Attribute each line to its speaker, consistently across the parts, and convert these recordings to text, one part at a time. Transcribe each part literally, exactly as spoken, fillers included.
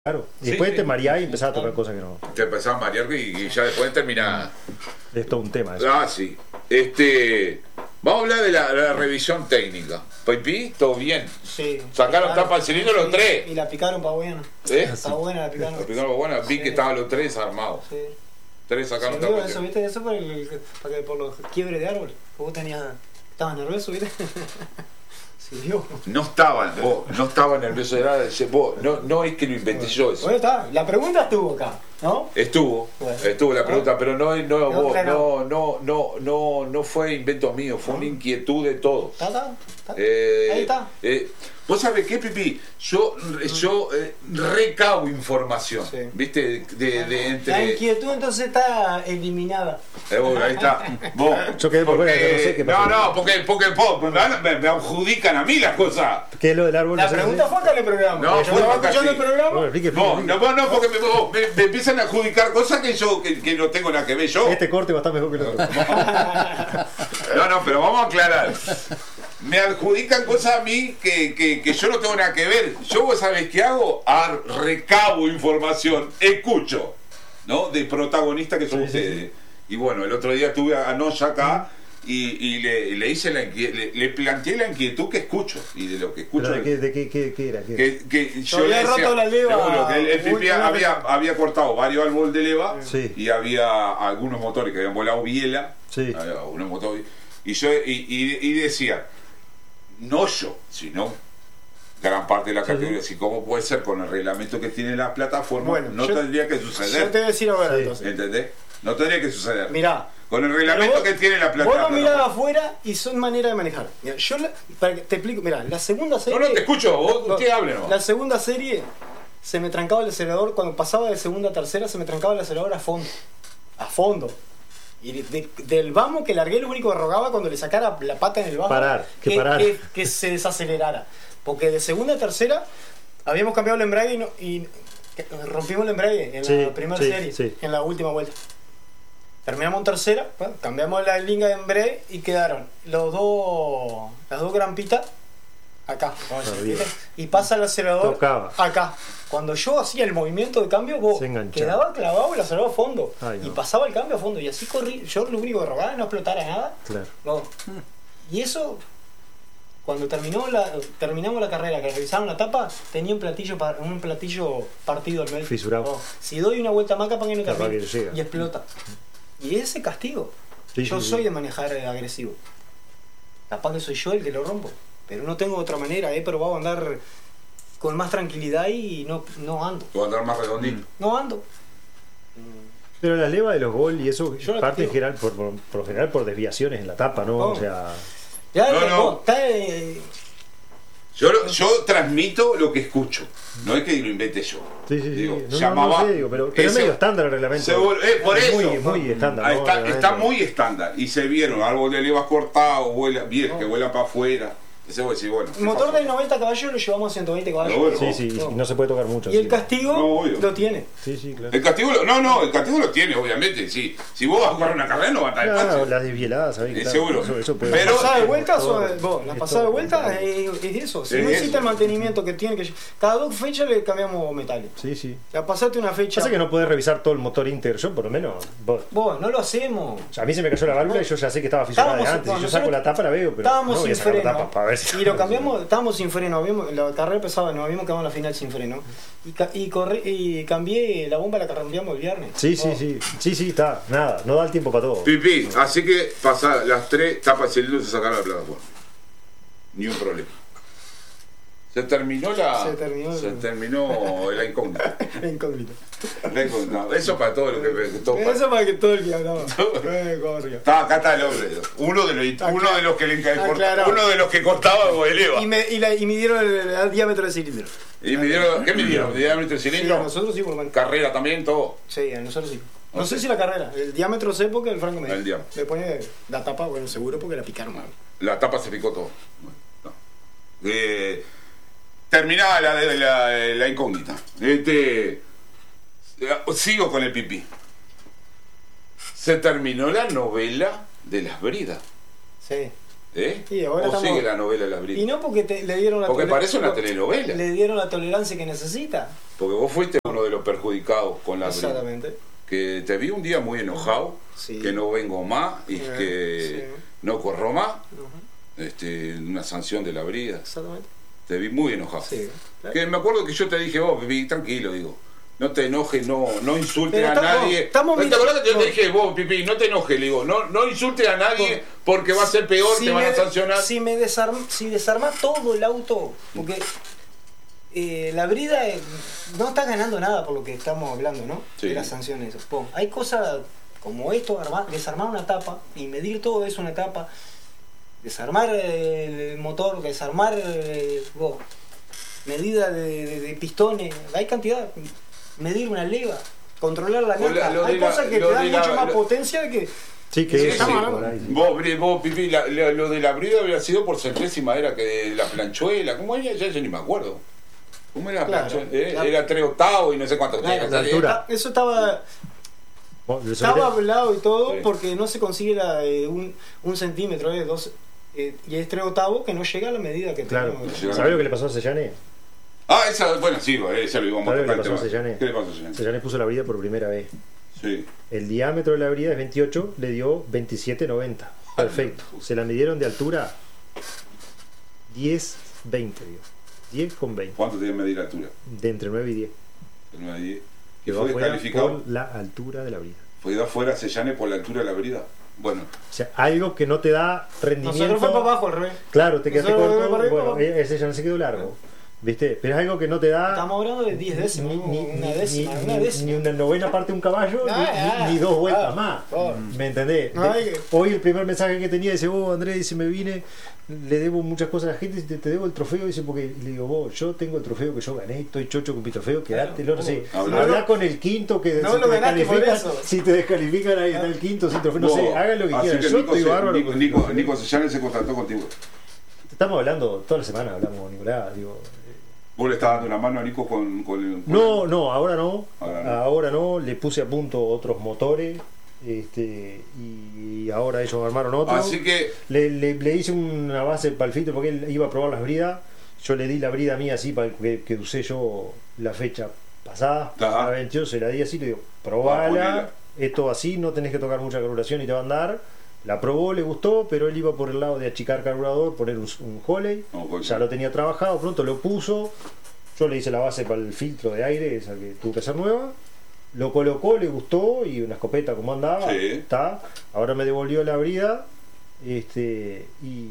Speaker 1: Claro, y
Speaker 2: Sí,
Speaker 1: después
Speaker 2: sí.
Speaker 1: te mareás y empezás a tocar cosas que no.
Speaker 2: Te empezaba a marear y, y ya después terminaba.
Speaker 1: Es todo un tema eso.
Speaker 2: Ah, sí. Este. Vamos a hablar de la, la revisión técnica. Pipi, todo bien.
Speaker 3: Sí.
Speaker 2: Sacaron
Speaker 3: Picaron,
Speaker 2: tapa al cilindro los
Speaker 3: y-
Speaker 2: tres.
Speaker 3: Y la picaron para buena.
Speaker 2: ¿Eh?
Speaker 3: Está buena la picaron.
Speaker 2: Lo picaron bueno, vi
Speaker 3: Sí.
Speaker 2: que estaban los tres armados.
Speaker 3: Sí.
Speaker 2: Tres sacaron
Speaker 3: Sí,
Speaker 2: tapa
Speaker 3: digo,
Speaker 2: al
Speaker 3: eso,
Speaker 2: cilindro.
Speaker 3: ¿viste? Eso por, el, el- para que, por los quiebres de árbol. Vos tenías. Estabas nervioso, ¿viste? Sí, yo.
Speaker 2: No estaban, vos, no estaba nervioso de nada. Vos, no, no es que lo inventé yo eso.
Speaker 3: Bueno, está. La pregunta estuvo acá, ¿no?
Speaker 2: Estuvo,
Speaker 3: Bueno.
Speaker 2: estuvo la pregunta, pero no, no,
Speaker 3: No,
Speaker 2: vos,
Speaker 3: claro.
Speaker 2: no, no, no, no, no fue invento mío, fue una inquietud de todos.
Speaker 3: ¿Está, está? ¿Está?
Speaker 2: Eh,
Speaker 3: Ahí está.
Speaker 2: eh, ¿Vos sabés qué, Pipi? Yo, yo eh, recabo información,
Speaker 3: Sí.
Speaker 2: ¿viste? De, de
Speaker 3: La
Speaker 2: entre...
Speaker 3: inquietud entonces está eliminada.
Speaker 2: Eh, bueno, ahí está. Vos,
Speaker 1: Yo quedé por fuera,
Speaker 2: porque-
Speaker 1: no sé qué pasó.
Speaker 2: No, no, porque, porque po, me, me- me adjudican a mí las cosas.
Speaker 1: ¿Qué es lo del árbol?
Speaker 3: La
Speaker 1: No sé,
Speaker 3: pregunta
Speaker 1: no sé.
Speaker 3: fue acá en el programa.
Speaker 2: No,
Speaker 3: Yo
Speaker 2: fue
Speaker 3: estaba
Speaker 2: acá,
Speaker 3: escuchando
Speaker 2: sí.
Speaker 3: el programa.
Speaker 1: Bueno, explique,
Speaker 2: Vos,
Speaker 1: explique,
Speaker 2: no, vos no, porque me, vos, me, me empiezan a adjudicar cosas que yo que, que no tengo nada que ver yo.
Speaker 1: Este corte va a estar mejor que el otro.
Speaker 2: No, no, pero vamos a aclarar. Me adjudican cosas a mí que, que, que yo no tengo nada que ver. Yo, vos sabés qué hago, a recabo información, escucho, ¿no? De protagonistas que son
Speaker 1: Sí, sí,
Speaker 2: ustedes. Y bueno, el otro día estuve a Noya acá y, y le, le hice la inquie- le, le planteé la inquietud que escucho y de lo que escucho.
Speaker 1: ¿Pero de qué, de qué, qué, qué era? ¿Qué?
Speaker 2: que, que yo
Speaker 3: había
Speaker 2: le decía,
Speaker 3: roto la leva
Speaker 2: seguro que el, el Pipi
Speaker 3: una
Speaker 2: había,
Speaker 3: vez.
Speaker 2: había cortado varios árboles de leva
Speaker 1: Sí.
Speaker 2: y había algunos motores que habían volado biela.
Speaker 1: Sí.
Speaker 2: Había unos motores y yo y, y, y decía, no yo, sino gran parte de la
Speaker 1: Sí,
Speaker 2: categoría.
Speaker 1: sí.
Speaker 2: Así como puede ser con el reglamento que tiene la plataforma,
Speaker 3: Bueno,
Speaker 2: no
Speaker 3: yo-
Speaker 2: tendría que
Speaker 3: Yo te
Speaker 2: suceder.
Speaker 3: voy a decir ahora
Speaker 1: Sí.
Speaker 3: entonces.
Speaker 2: ¿Entendés? No tendría que suceder.
Speaker 3: Mirá.
Speaker 2: Con el reglamento
Speaker 3: Pero vos-
Speaker 2: que tiene la
Speaker 3: Vos lo
Speaker 2: plataforma.
Speaker 3: mirás afuera y son maneras de manejar. Mirá, yo la- para que te explico, mirá, la segunda serie.
Speaker 2: No, no, te escucho, vos,
Speaker 3: No,
Speaker 2: usted hable nomás.
Speaker 3: La segunda serie se me trancaba el acelerador, cuando pasaba de segunda a tercera se me trancaba el acelerador a fondo. A fondo. Y de- de- del vamos que largué, lo único que rogaba cuando le sacara la pata en el bajo.
Speaker 1: Parar, que parar.
Speaker 3: Que, que se desacelerara. Porque de segunda a tercera habíamos cambiado el embrague y, no- y que- rompimos el embrague en
Speaker 1: Sí,
Speaker 3: la primera
Speaker 1: sí,
Speaker 3: serie,
Speaker 1: sí.
Speaker 3: en la última vuelta. Terminamos en tercera, bueno, cambiamos la línea de embrague y quedaron los dos, las dos grampitas acá. vamos a decir,
Speaker 1: Arriba.
Speaker 3: ¿viste? Y pasa el acelerador
Speaker 1: Tocaba.
Speaker 3: acá. Cuando yo hacía el movimiento de cambio, vos
Speaker 1: Se enganchaba.
Speaker 3: quedaba clavado el acelerador a fondo.
Speaker 1: Ay, no.
Speaker 3: Y pasaba el cambio a fondo. Y así corrí. Yo lo único que rogaba es no explotara nada.
Speaker 1: Claro.
Speaker 3: No. Y eso, cuando terminó la, terminamos la carrera, que revisaron la tapa, tenía un platillo par- un platillo partido al medio.
Speaker 1: Fisurado.
Speaker 3: No, si doy una vuelta más capaz que no
Speaker 1: Capaz
Speaker 3: termine.
Speaker 1: que llega.
Speaker 3: Y explota. Y ese castigo.
Speaker 1: Sí,
Speaker 3: yo
Speaker 1: sí,
Speaker 3: soy
Speaker 1: sí.
Speaker 3: de manejar agresivo. Capaz que soy yo el que lo rompo. Pero no tengo otra manera. He probado a andar con más tranquilidad y no, no ando.
Speaker 2: Tú andar más redondito.
Speaker 3: No ando.
Speaker 1: Pero las levas de los gol y eso
Speaker 3: Yo la
Speaker 1: parte en
Speaker 3: castigo.
Speaker 1: general por, por, por lo general por desviaciones en la tapa, ¿no?
Speaker 3: Oh.
Speaker 1: O sea,
Speaker 3: Ya,
Speaker 2: No,
Speaker 3: eh,
Speaker 2: no.
Speaker 3: vos, está, eh,
Speaker 2: Yo, lo- yo transmito lo que escucho, no es que lo invente yo.
Speaker 1: sí, sí, sí.
Speaker 2: Digo,
Speaker 1: no, no,
Speaker 2: llamaba-
Speaker 1: no sé, digo, pero, pero es
Speaker 2: ese-
Speaker 1: medio estándar el reglamento.
Speaker 2: Seguro, eh, por
Speaker 1: Es
Speaker 2: eso.
Speaker 1: Muy, muy estándar.
Speaker 2: Ah,
Speaker 1: ¿no?
Speaker 2: está,
Speaker 1: Reglamento.
Speaker 2: está muy estándar. Y se vieron árboles de levas cortados, vuela, bien, que vuelan para afuera. Ese voy a decir, bueno.
Speaker 3: el
Speaker 2: ¿qué
Speaker 3: motor
Speaker 2: pasó?
Speaker 3: de noventa caballos lo llevamos a ciento veinte caballos.
Speaker 2: No, bueno.
Speaker 1: Sí, sí, y no se puede tocar mucho.
Speaker 3: Y el
Speaker 1: sí.
Speaker 3: castigo
Speaker 2: No, obvio.
Speaker 3: lo tiene.
Speaker 1: Sí, sí, claro.
Speaker 2: El castigo, lo- no, no, el castigo lo tiene, obviamente. Sí. Si vos vas a jugar una carrera, no va a estar
Speaker 1: Claro,
Speaker 2: fácil.
Speaker 1: las desvieladas, ¿sabés?
Speaker 2: Eh,
Speaker 1: Claro,
Speaker 2: seguro.
Speaker 1: Eso, eso puede
Speaker 2: Pero-
Speaker 3: La pasada de vuelta,
Speaker 1: Todo,
Speaker 3: son- vos, la
Speaker 1: es
Speaker 3: pasada de
Speaker 1: todo
Speaker 3: vuelta
Speaker 1: contrario.
Speaker 3: es, es eso. Si
Speaker 2: Es
Speaker 3: no
Speaker 2: eso.
Speaker 3: existe el mantenimiento que tiene que. Cada dos fechas le cambiamos metales.
Speaker 1: Sí, sí.
Speaker 3: Ya pasaste una fecha.
Speaker 1: Pasa que no podés revisar todo el motor íntegro. Yo, por lo menos, vos-
Speaker 3: Vos, no lo hacemos.
Speaker 1: o sea, a mí se me cayó la válvula y yo ya sé que estaba fisurada de
Speaker 3: Estábamos-
Speaker 1: antes.
Speaker 3: bueno,
Speaker 1: Si yo saco
Speaker 3: nosotros
Speaker 1: la tapa, la veo, pero
Speaker 3: Estábamos
Speaker 1: no voy a
Speaker 3: sin
Speaker 1: sacar la
Speaker 3: freno.
Speaker 1: tapa para ver si.
Speaker 3: Y lo cambiamos, estábamos sin freno. Habíamos, la carrera pesada, nos habíamos quedado en la final sin freno. Y, ca- y, corrí- y cambié la bomba, la cambiamos el viernes.
Speaker 1: Sí, sí,
Speaker 3: Oh.
Speaker 1: sí. Sí, sí, está. Nada, no da el tiempo para todo.
Speaker 2: Pipi, así que pasadas las tres tapas de cilindro y se sacaron la plataforma. Ni un problema. Se terminó la.
Speaker 3: Se terminó el-
Speaker 2: se terminó la incógnita.
Speaker 3: Incógnito.
Speaker 2: La incógnita. Eso para todo lo que. todo para-
Speaker 3: Eso para que todo el que hablaba. Eh, corría.
Speaker 2: Está, acá está el hombre. Uno de los, uno de los que le enca-
Speaker 3: Aclarado.
Speaker 2: uno de los que cortaba o eleva.
Speaker 3: Y me, y, la, y midieron el, el diámetro del cilindro.
Speaker 2: Y midieron, ¿qué midieron? ¿Diámetro de
Speaker 3: Sí, a
Speaker 2: cilindro?
Speaker 3: nosotros sí, por lo menos.
Speaker 2: Carrera también, todo.
Speaker 3: Sí, a nosotros sí. No
Speaker 2: Ok.
Speaker 3: sé si la carrera. El diámetro sé porque el Franco me
Speaker 2: El diámetro.
Speaker 3: le pone la tapa, bueno, seguro porque la picaron mal.
Speaker 2: La tapa se picó todo. No. Eh, terminada la, la, la, la incógnita. Este, sigo con el pipí. Se terminó la novela de las bridas.
Speaker 3: Sí.
Speaker 2: ¿Eh?
Speaker 3: Y ahora
Speaker 2: ¿O
Speaker 3: estamos-
Speaker 2: sigue la novela La Brida?
Speaker 3: Y no porque te- le dieron la
Speaker 2: Porque
Speaker 3: toler-
Speaker 2: parece una telenovela.
Speaker 3: Le dieron la tolerancia que necesita.
Speaker 2: Porque vos fuiste uno de los perjudicados con La Brida.
Speaker 3: Exactamente.
Speaker 2: Que te vi un día muy enojado,
Speaker 3: Sí.
Speaker 2: que no vengo más y
Speaker 3: Eh,
Speaker 2: que
Speaker 3: sí.
Speaker 2: no corro más.
Speaker 3: Ujú,
Speaker 2: Este, una sanción de La Brida.
Speaker 3: Exactamente.
Speaker 2: Te vi muy enojado.
Speaker 3: Sí.
Speaker 2: Que me acuerdo que yo te dije, vos, Pipi, tranquilo, digo. No te enojes, no, no insultes
Speaker 3: Pero
Speaker 2: a
Speaker 3: estamos-
Speaker 2: nadie.
Speaker 3: estamos
Speaker 2: ¿No ¿Te acuerdas que yo
Speaker 3: no.
Speaker 2: te dije, vos, Pipi, no te enojes? Le digo, no, no insultes a nadie porque va a ser peor,
Speaker 3: Si
Speaker 2: te van
Speaker 3: me-
Speaker 2: a sancionar.
Speaker 3: Si me desarma, si desarma todo el auto, porque eh, La Brida eh, no está ganando nada por lo que estamos hablando, ¿no?
Speaker 2: Sí.
Speaker 3: De las sanciones. Pum. Hay cosas como esto, armar- desarmar una tapa y medir todo eso una etapa, desarmar eh, el motor, desarmar eh, vos, medida de, de- de pistones, hay cantidad, medir una leva, controlar la
Speaker 2: O la-
Speaker 3: nata,
Speaker 2: lo
Speaker 3: hay
Speaker 2: de la-
Speaker 3: cosas que
Speaker 2: lo
Speaker 3: te dan
Speaker 2: de la-
Speaker 3: mucho más
Speaker 2: lo-
Speaker 3: potencia que
Speaker 1: Sí, que
Speaker 2: Sí,
Speaker 1: eso,
Speaker 2: sí.
Speaker 1: por ahí, sí.
Speaker 2: Vos, Bri- vos, Pipi, la- la- lo de La Brida había sido por centésima, era que la planchuela, ¿cómo era? Ya, ya ni me acuerdo. ¿Cómo era la
Speaker 3: Claro.
Speaker 2: planchuela? Eh,
Speaker 3: La-
Speaker 2: Era tres octavos y no sé cuánto.
Speaker 3: Claro,
Speaker 1: la altura.
Speaker 3: Ah, eso estaba
Speaker 1: Vos, lo
Speaker 3: estaba
Speaker 1: sabés-
Speaker 3: hablado y todo
Speaker 2: Sí.
Speaker 3: porque no se consigue la, eh, un, un centímetro eh, dos, eh, y es tres octavos que no llega a la medida que
Speaker 1: Claro.
Speaker 3: tenemos.
Speaker 2: Sí.
Speaker 1: ¿Sabés lo que le pasó a Sellane?
Speaker 2: Ah, esa, bueno, sí, esa lo íbamos a
Speaker 1: ¿Sabés lo
Speaker 2: tocar
Speaker 1: que
Speaker 2: el
Speaker 1: pasó a
Speaker 2: tema.
Speaker 1: Sellane?
Speaker 2: ¿Qué le pasó a Sellane?
Speaker 1: Sellane puso la brida por primera vez.
Speaker 2: Sí.
Speaker 1: El diámetro de la brida es veintiocho, le dio veintisiete noventa. Perfecto. Se la midieron de altura diez veinte, digo. diez con veinte.
Speaker 2: ¿Cuánto tiene que medir la altura?
Speaker 1: De entre nueve y diez.
Speaker 2: De nueve a diez. ¿Y
Speaker 1: Quedó
Speaker 2: fue
Speaker 1: afuera
Speaker 2: descalificado?
Speaker 1: por la altura de la brida.
Speaker 2: ¿Fue de afuera Sellane por la altura de La Brida? Bueno,
Speaker 1: O sea, algo que no te da rendimiento.
Speaker 3: Nosotros fue para abajo al revés.
Speaker 1: Claro, te quedaste
Speaker 3: Nosotros
Speaker 1: corto.
Speaker 3: para arriba,
Speaker 1: Bueno,
Speaker 3: para abajo.
Speaker 1: ese ya no se quedó largo. ¿Viste? Pero es algo que no te da.
Speaker 3: Estamos hablando de diez décimas,
Speaker 1: Ni, ni,
Speaker 3: una
Speaker 1: ni-
Speaker 3: décima,
Speaker 1: ni-
Speaker 3: una
Speaker 1: ni-
Speaker 3: décima.
Speaker 1: ni una novena parte de un caballo, ni-
Speaker 3: Ah,
Speaker 1: ni,
Speaker 3: ah,
Speaker 1: ni dos vueltas
Speaker 3: ah,
Speaker 1: más.
Speaker 3: oh.
Speaker 1: ¿Me entendés?
Speaker 3: No,
Speaker 1: De-
Speaker 3: hay que-
Speaker 1: Hoy el primer mensaje que tenía dice, vos Andrés, dice, me vine, le debo muchas cosas a la gente, dice, te debo el trofeo, dice, porque le digo, vos, yo tengo el trofeo que yo gané, estoy chocho con mi trofeo, quedártelo, no sé.
Speaker 2: Habla.
Speaker 1: Habla con el quinto que
Speaker 3: No
Speaker 1: si
Speaker 3: lo
Speaker 1: te
Speaker 3: ganaste por
Speaker 1: descalifican,
Speaker 3: eso.
Speaker 1: si te descalifican ahí está el quinto sin trofeo, no
Speaker 2: vos,
Speaker 1: sé, hagan lo que
Speaker 2: así
Speaker 1: quieran.
Speaker 2: que
Speaker 1: Yo
Speaker 2: Nico,
Speaker 1: estoy
Speaker 2: se-
Speaker 1: bárbaro.
Speaker 2: Nico,
Speaker 1: con-
Speaker 2: Nico, Nico Sellane se contactó contigo.
Speaker 1: Estamos hablando toda la semana, hablamos, Nicolás, digo.
Speaker 2: ¿Vos le estás dando una mano a Nico con, con el... con
Speaker 1: No,
Speaker 2: el-
Speaker 1: no, ahora no.
Speaker 2: Ahora no.
Speaker 1: Ahora no. Le puse a punto otros motores. Este, y ahora ellos armaron otro.
Speaker 2: Así que,
Speaker 1: Le, le- le hice una base para el filtro porque él iba a probar las bridas. Yo le di la brida mía así para que, que usé yo la fecha pasada.
Speaker 2: Ajá.
Speaker 1: La veintiocho se la di así, le digo,
Speaker 2: Ah,
Speaker 1: probala.
Speaker 2: ponela.
Speaker 1: Esto así, no tenés que tocar mucha carburación y te va a andar. La probó, le gustó, pero él iba por el lado de achicar carburador, poner un, un Holley.
Speaker 2: No, Holley.
Speaker 1: Ya lo tenía trabajado, pronto lo puso. Yo le hice la base para el filtro de aire, esa que tuvo que hacer nueva. Lo colocó, le gustó y una escopeta como andaba.
Speaker 2: Sí.
Speaker 1: Está. Ahora me devolvió la brida. Este. Y.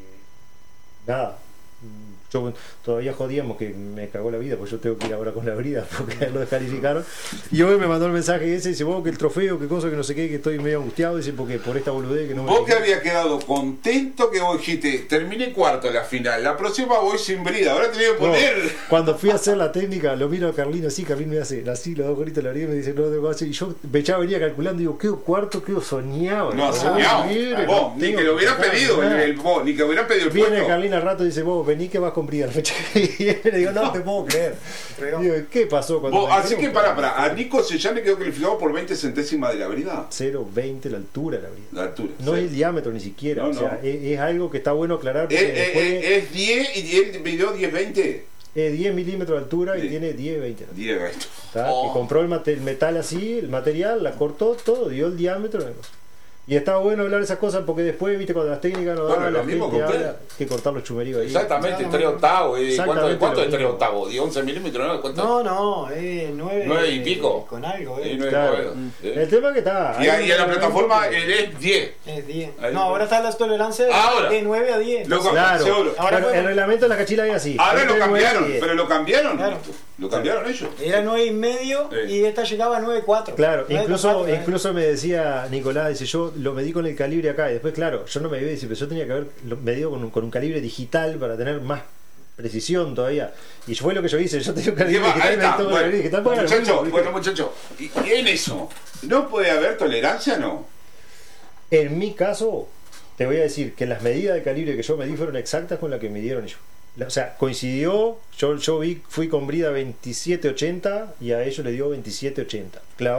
Speaker 1: Nada. Yo todavía jodíamos que me cagó la vida, pues yo tengo que ir ahora con la brida porque lo descalificaron. Y hoy me mandó el mensaje ese, dice, vos que el trofeo, que cosa, que no sé qué, que estoy medio angustiado, dice, porque por esta boludez que no me
Speaker 2: vos que
Speaker 1: fijé.
Speaker 2: habías quedado contento que vos dijiste, terminé cuarto en la final, la próxima voy sin brida, ahora tenía que
Speaker 1: No,
Speaker 2: poner...
Speaker 1: cuando fui a hacer la técnica, lo miro a Carlino así, Carlino me hace así, los dos gritos de la brida y me dice, no tengo que hacer. Y yo me echaba, venía calculando, digo, quedo cuarto, quedo soñado.
Speaker 2: No,
Speaker 1: Digo,
Speaker 2: soñado.
Speaker 1: mire,
Speaker 2: Vos,
Speaker 1: no
Speaker 2: ni
Speaker 1: tengo
Speaker 2: que lo hubieran
Speaker 1: sacar
Speaker 2: pedido, el,
Speaker 1: nada.
Speaker 2: el- vos, ni que hubieran pedido el
Speaker 1: Viene
Speaker 2: puesto.
Speaker 1: Carlina al rato y dice, vos, vení que vas con brida la fecha que viene. Le digo, no te puedo creer. Digo, ¿qué pasó? Cuando
Speaker 2: Vos,
Speaker 1: me
Speaker 2: así que
Speaker 1: dijeron
Speaker 2: para, para, a Nico Sellane quedó calificado por veinte centésimas de la brida.
Speaker 1: cero coma veinte la altura de la brida.
Speaker 2: La altura.
Speaker 1: No
Speaker 2: sí.
Speaker 1: es el diámetro ni siquiera.
Speaker 2: No,
Speaker 1: o sea,
Speaker 2: no.
Speaker 1: es, es algo que está bueno aclarar.
Speaker 2: Es,
Speaker 1: Porque
Speaker 2: es,
Speaker 1: después
Speaker 2: es- es diez y él midió diez veinte.
Speaker 1: es diez milímetros de altura y
Speaker 2: Sí.
Speaker 1: tiene diez veinte.
Speaker 2: diez veinte.
Speaker 1: ¿Está?
Speaker 2: Oh.
Speaker 1: Que compró el, mate- el metal así, el material, la cortó todo, dio el diámetro. la cosa. Y está bueno hablar esas cosas porque después, viste, cuando las técnicas no
Speaker 2: Bueno,
Speaker 1: dan,
Speaker 2: lo
Speaker 1: la
Speaker 2: mismo
Speaker 1: gente
Speaker 2: que usted.
Speaker 1: habla que cortar los chumeríos ahí.
Speaker 2: Exactamente, tres octavos. ¿Y
Speaker 1: Exactamente
Speaker 2: ¿Cuánto, cuánto
Speaker 1: lo
Speaker 2: es tres
Speaker 1: mismo.
Speaker 2: octavos? ¿De once milímetros? ¿No? ¿Cuánto?
Speaker 3: No, no, eh, nueve.
Speaker 2: Nueve y pico.
Speaker 3: Con algo,
Speaker 2: Sí,
Speaker 3: eh.
Speaker 2: nueve,
Speaker 1: Claro.
Speaker 2: nueve, sí.
Speaker 1: El tema que está.
Speaker 2: Y,
Speaker 1: hay
Speaker 2: y en la
Speaker 1: un
Speaker 2: plataforma
Speaker 1: elemento
Speaker 2: él es diez.
Speaker 3: Es diez.
Speaker 2: Ahí.
Speaker 3: No, ahora están las tolerancias
Speaker 2: Ahora.
Speaker 3: de nueve a diez.
Speaker 2: Loco,
Speaker 1: Claro,
Speaker 2: seguro.
Speaker 3: Ahora
Speaker 1: Bueno,
Speaker 3: fue-
Speaker 1: el reglamento de la cachila es así.
Speaker 2: Ahora
Speaker 1: Entre
Speaker 2: lo
Speaker 1: nueve y
Speaker 2: cambiaron,
Speaker 1: diez.
Speaker 2: pero lo cambiaron.
Speaker 3: Claro.
Speaker 2: Lo cambiaron ellos.
Speaker 3: Era nueve y medio
Speaker 2: Sí.
Speaker 3: y esta llegaba a nueve cuatro.
Speaker 1: Claro,
Speaker 3: nueve
Speaker 1: incluso,
Speaker 3: cuatro, eh.
Speaker 1: incluso me decía Nicolás, dice, yo lo medí con el calibre acá y después, claro, yo no me vi, dice, pero yo tenía que haber lo- medido con un, con un calibre digital para tener más precisión todavía. Y fue lo que yo hice, yo tenía un
Speaker 2: Y
Speaker 1: calibre
Speaker 2: va,
Speaker 1: digital
Speaker 2: ahí
Speaker 1: y medí
Speaker 2: está.
Speaker 1: todo con el
Speaker 2: Bueno,
Speaker 1: calibre digital para
Speaker 2: muchacho,
Speaker 1: ver,
Speaker 2: bueno, muchacho, y, y en eso, ¿no puede haber tolerancia, no?
Speaker 1: En mi caso, te voy a decir que las medidas de calibre que yo medí fueron exactas con las que midieron ellos. La- O sea, coincidió, yo, yo vi, fui con brida veintisiete ochenta y a ellos le dio veintisiete ochenta, clavado.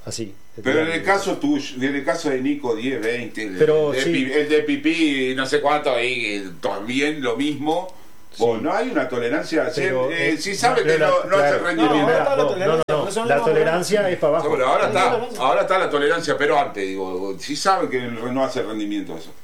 Speaker 1: así.
Speaker 2: Pero en el caso tuyo, en el caso de Nico, diez, veinte, el,
Speaker 1: Pero,
Speaker 2: el, de,
Speaker 1: sí.
Speaker 2: Pi- el de Pipí, no sé cuánto, ahí también lo mismo. Vos,
Speaker 1: Sí.
Speaker 2: no hay una tolerancia.
Speaker 1: Pero,
Speaker 2: si, eh,
Speaker 1: eh,
Speaker 2: si sabe
Speaker 1: no,
Speaker 2: que
Speaker 1: pero
Speaker 2: no,
Speaker 1: la-
Speaker 2: no hace
Speaker 1: claro.
Speaker 2: rendimiento.
Speaker 3: No, ahora está la
Speaker 1: No, no,
Speaker 3: tolerancia,
Speaker 1: no,
Speaker 3: por eso no
Speaker 1: la
Speaker 3: lo
Speaker 1: tolerancia es para abajo.
Speaker 2: Bueno, ahora
Speaker 3: No,
Speaker 2: está,
Speaker 3: no, no.
Speaker 2: ahora está la tolerancia, pero antes, digo, si saben que no hace rendimiento eso.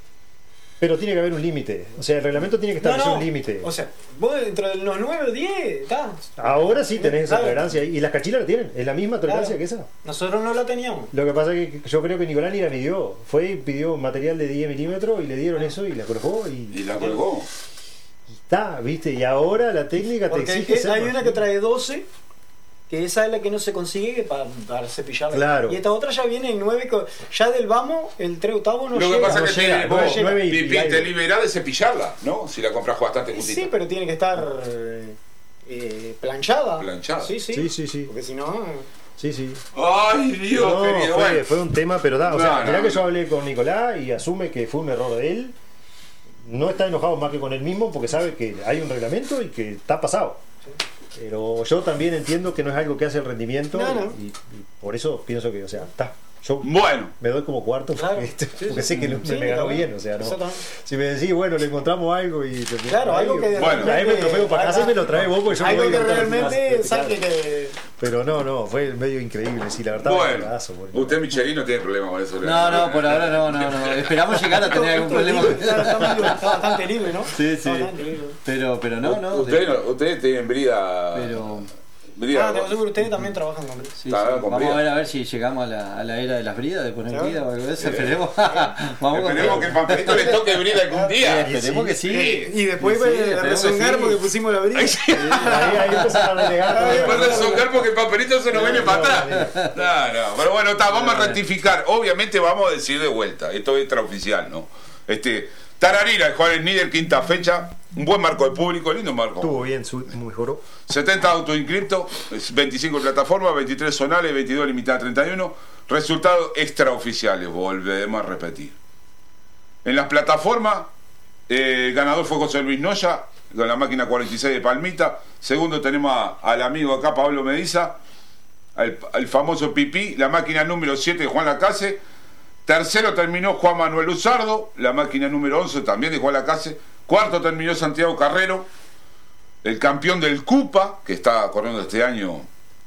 Speaker 1: Pero tiene que haber un límite. O sea, el reglamento tiene que establecer
Speaker 3: No, no.
Speaker 1: un límite.
Speaker 3: O sea, vos dentro de los nueve o diez, está.
Speaker 1: Ahora sí tenés esa
Speaker 3: Claro.
Speaker 1: tolerancia. Y las cachilas la tienen. Es la misma tolerancia
Speaker 3: Claro.
Speaker 1: que esa.
Speaker 3: Nosotros no la teníamos.
Speaker 1: Lo que pasa es que yo creo que Nicolás ni la midió. Fue y pidió un material de diez milímetros y le dieron eso y la colocó y,
Speaker 2: Y la colgó.
Speaker 1: y está, ¿viste? Y ahora la técnica te
Speaker 3: Porque
Speaker 1: exige
Speaker 3: es-
Speaker 1: ser
Speaker 3: hay
Speaker 1: más
Speaker 3: una que trae doce, que esa es la que no se consigue para, para cepillarla.
Speaker 1: Claro.
Speaker 3: Y esta otra ya viene en nueve, co- ya del vamos, el tres octavos no
Speaker 2: Lo que
Speaker 3: llega.
Speaker 2: pasa
Speaker 1: no
Speaker 2: es que
Speaker 1: llega,
Speaker 2: te,
Speaker 1: no
Speaker 2: vos,
Speaker 1: llega. nueve y-
Speaker 2: Pipí,
Speaker 1: y algo.
Speaker 2: te liberás de cepillarla, ¿no? Si la compras bastante justita.
Speaker 3: Sí, pero tiene que estar eh, eh, planchada.
Speaker 2: Planchada.
Speaker 3: Sí, sí.
Speaker 1: Sí, sí, sí.
Speaker 3: Porque si no.
Speaker 1: Sí, sí.
Speaker 2: Ay, Dios,
Speaker 1: No,
Speaker 2: querido.
Speaker 1: fue,
Speaker 2: Bueno.
Speaker 1: fue un tema, pero da. O sea,
Speaker 2: No,
Speaker 1: mirá
Speaker 2: no.
Speaker 1: que yo hablé con Nicolás y asume que fue un error de él. No está enojado más que con él mismo porque sabe que hay un reglamento y que está pasado. Pero yo también entiendo que no es algo que hace el rendimiento.
Speaker 3: No, no.
Speaker 1: Y, y por eso pienso que, o sea, está. Yo
Speaker 2: Bueno,
Speaker 1: me doy como cuarto porque,
Speaker 3: Claro.
Speaker 1: este-
Speaker 3: Sí,
Speaker 1: porque
Speaker 3: sí.
Speaker 1: sé que no-
Speaker 3: Sí,
Speaker 1: me ganó
Speaker 3: claro.
Speaker 1: bien. O sea, no.
Speaker 3: Exactamente.
Speaker 1: Si me decís, bueno, le encontramos algo y. te-
Speaker 3: Claro, algo que.
Speaker 2: Bueno,
Speaker 1: traeme el trofeo para casa y me lo trae vos porque yo me
Speaker 3: Algo
Speaker 1: voy
Speaker 3: que
Speaker 1: a contar
Speaker 3: realmente
Speaker 1: más.
Speaker 3: saque que.
Speaker 1: Pero no, no, fue medio increíble. Sí, la verdad.
Speaker 2: bueno.
Speaker 1: un cagazo, boludo.
Speaker 2: Usted, Michelin, no tiene problema con eso.
Speaker 4: No, no, por ahora no, no, no. Esperamos llegar a tener algún problema.
Speaker 3: Está, está muy libre, está bastante libre, ¿no?
Speaker 4: Sí,
Speaker 3: Está
Speaker 4: sí.
Speaker 3: bastante libre.
Speaker 4: Pero, pero no, no.
Speaker 2: Ustedes, no- ustedes tienen brida.
Speaker 4: Pero.
Speaker 2: brida
Speaker 3: Ah, te aseguro, ustedes también trabajan con Brisa.
Speaker 4: Sí, sí.
Speaker 2: Claro, con
Speaker 4: Vamos
Speaker 2: brida.
Speaker 4: a ver a ver si llegamos a la, a la era de las bridas, de poner
Speaker 3: Claro.
Speaker 4: brida o algo de eso. Esperemos. Vamos con
Speaker 2: Esperemos que el papelito le toque brida algún día.
Speaker 4: Esperemos que sí.
Speaker 3: Y después
Speaker 4: Sí,
Speaker 3: sí,
Speaker 4: esperemos que
Speaker 3: rezongar
Speaker 4: sí.
Speaker 3: porque pusimos la brisa.
Speaker 1: Ahí, ahí empezaron a renegar.
Speaker 2: Después de socar porque el papelito se nos viene
Speaker 1: No,
Speaker 2: para
Speaker 1: no,
Speaker 2: atrás. No, no. Pero bueno, está, vamos a rectificar. Obviamente vamos a decir de vuelta. Esto es extraoficial, ¿no? Este, Tararira, el Juárez Níder, quinta fecha. Un buen marco de público, lindo marco.
Speaker 1: Estuvo bien, su- mejoró.
Speaker 2: setenta autos inscriptos, veinticinco plataformas, veintitrés zonales, veintidós limitadas treinta y uno. Resultados extraoficiales, volvemos a repetir. En las plataformas, eh, el ganador fue José Luis Noya, con la máquina cuarenta y seis de Palmita. Segundo tenemos a- al amigo acá, Pablo Mediza, al, al famoso Pipí, la máquina número siete de Juan Lacase. Tercero terminó Juan Manuel Luzardo, la máquina número once también de Juan Lacase. Cuarto terminó Santiago Carrero, el campeón del Cupa, que está corriendo este año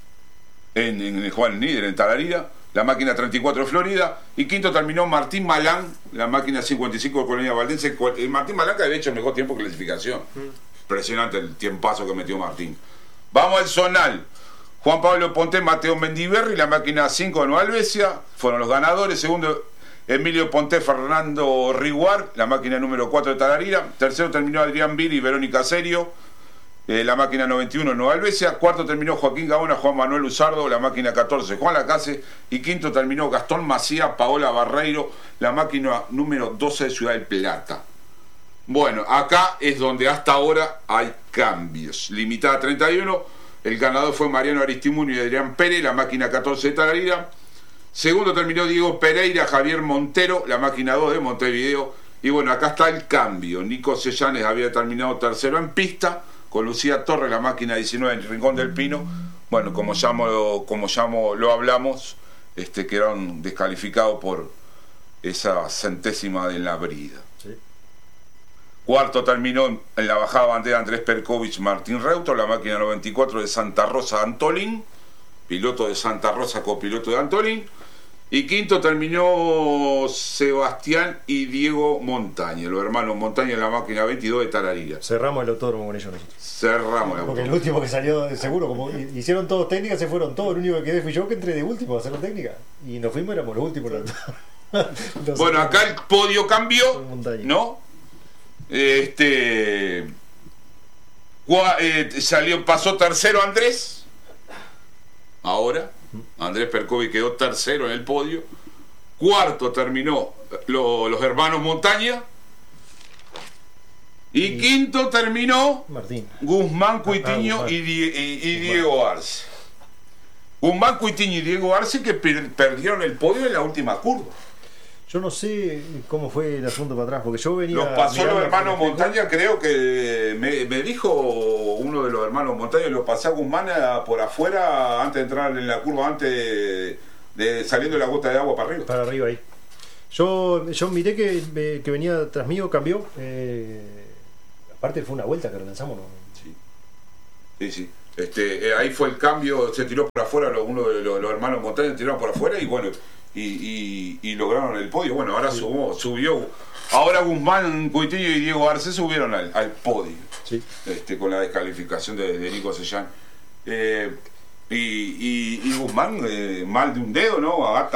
Speaker 2: en, en el Juan Níder, en Tararira, la máquina treinta y cuatro de Florida. Y quinto terminó Martín Malán, la máquina cincuenta y cinco de Colonia Valdense. El Martín Malán que había hecho el mejor tiempo de clasificación. Impresionante el tiempazo que metió Martín. Vamos al zonal. Juan Pablo Ponte, Mateo Mendiberri, la máquina cinco de Nueva Albesia, fueron los ganadores. Segundo, Emilio Ponte, Fernando Riguar, la máquina número cuatro de Tararira. Tercero terminó Adrián Viri y Verónica Serio, eh, la máquina noventa y uno de Nueva Albesia. Cuarto terminó Joaquín Gaona, Juan Manuel Luzardo, la máquina catorce, Juan Lacase. Y quinto terminó Gastón Macía, Paola Barreiro, la máquina número doce de Ciudad del Plata. Bueno, acá es donde hasta ahora hay cambios. Limitada a treinta y uno. El ganador fue Mariano Aristimuño y Adrián Pérez, la máquina catorce de Tararira. Segundo terminó Diego Pereira, Javier Montero, la máquina dos de Montevideo. Y bueno, acá está el cambio. Nico Sellanes había terminado tercero en pista, con Lucía Torres, la máquina diecinueve en Rincón del Pino. Bueno, como ya, mo- como ya mo- lo hablamos, este, quedaron descalificados por esa centésima de la brida.
Speaker 1: Sí.
Speaker 2: Cuarto terminó en la bajada bandera Andrés Perkovich, Martín Reuto, la máquina noventa y cuatro de Santa Rosa Antolín, piloto de Santa Rosa, copiloto de Antolín. Y quinto terminó Sebastián y Diego Montaña, los hermanos Montaña en la máquina veintidós de Tararira.
Speaker 1: Cerramos el autódromo con ellos nosotros.
Speaker 2: Cerramos la
Speaker 1: Porque el último que salió, de seguro, como hicieron todos técnicas, se fueron todos. El único que quedé fui yo que entré de último a hacer la técnica. Y nos fuimos, éramos los últimos. Entonces,
Speaker 2: Bueno, acá el podio cambió,
Speaker 1: Montaña.
Speaker 2: ¿no? Este cua- eh, salió, pasó tercero Andrés. Ahora, Andrés Percovi quedó tercero en el podio. Cuarto terminó lo- los hermanos Montaña. Y,
Speaker 1: Y-
Speaker 2: quinto terminó
Speaker 1: Martín.
Speaker 2: Guzmán
Speaker 1: Ah,
Speaker 2: Cuitiño
Speaker 1: Guzmán.
Speaker 2: y, Die- y- y
Speaker 1: Guzmán.
Speaker 2: Diego Arce. Guzmán Cuitiño y Diego Arce que per- perdieron el podio en la última curva.
Speaker 1: Yo no sé cómo fue el asunto para atrás, porque yo venía.
Speaker 2: Los pasó
Speaker 1: mirando
Speaker 2: los hermanos
Speaker 1: por el espejo.
Speaker 2: Montaña, creo que me, me dijo uno de los hermanos Montaña, lo pasé a Guzmán a- por afuera antes de entrar en la curva, antes de, saliendo la gota de agua para arriba.
Speaker 1: Para arriba ahí. Yo, yo miré que, eh, que venía tras mío, cambió. Eh, aparte fue una vuelta que relanzamos, ¿no?
Speaker 2: Sí, sí, sí. Este, eh, ahí fue el cambio, se tiró por afuera, lo- uno de los, los hermanos Montaña tiraron por afuera y bueno, y, y, y lograron el podio. Bueno, ahora subió, subió. Ahora Guzmán, Cuitillo y Diego Arce subieron al, al podio.
Speaker 1: Sí.
Speaker 2: Este, con la descalificación de, de Nico Sellán. Eh, y, y, y Guzmán, eh, mal de un dedo, ¿no? Agata